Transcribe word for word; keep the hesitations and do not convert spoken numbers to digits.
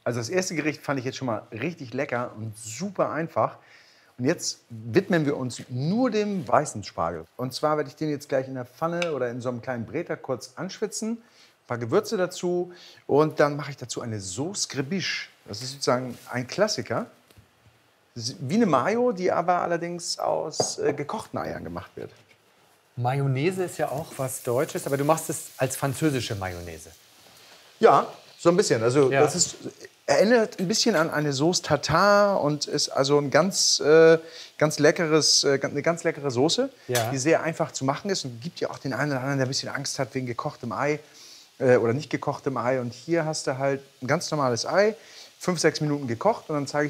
Also das erste Gericht fand ich jetzt schon mal richtig lecker und super einfach. Und jetzt widmen wir uns nur dem weißen Spargel. Und zwar werde ich den jetzt gleich in der Pfanne oder in so einem kleinen Bräter kurz anschwitzen. Ein paar Gewürze dazu und dann mache ich dazu eine Sauce Gribiche. Das ist sozusagen ein Klassiker. Das ist wie eine Mayo, die aber allerdings aus äh, gekochten Eiern gemacht wird. Mayonnaise ist ja auch was Deutsches, aber du machst es als französische Mayonnaise. Ja, so ein bisschen. Also Ja. das ist, erinnert ein bisschen an eine Sauce Tartare und ist also ein ganz, äh, ganz leckeres, äh, eine ganz leckere Soße, Ja. die sehr einfach zu machen ist und gibt ja auch den einen oder anderen, der ein bisschen Angst hat wegen gekochtem Ei äh, oder nicht gekochtem Ei. Und hier hast du halt ein ganz normales Ei, fünf, sechs Minuten gekocht und dann zeige ich